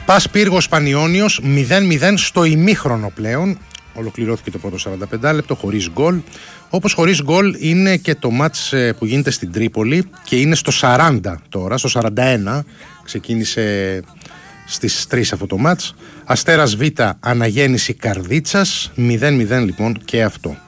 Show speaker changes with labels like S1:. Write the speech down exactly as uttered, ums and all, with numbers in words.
S1: Πας Πύργος Πανιώνιος μηδέν μηδέν στο ημίχρονο πλέον. Ολοκληρώθηκε το πρώτο σαράντα πέντε λεπτό χωρίς γκολ. Όπως χωρίς γκολ είναι και το μάτς που γίνεται στην Τρίπολη και είναι στο σαράντα τώρα, στο σαράντα ένα. Ξεκίνησε στις τρεις αυτό το μάτς. Αστέρας Β, Αναγέννηση Καρδίτσας, μηδέν μηδέν λοιπόν και αυτό.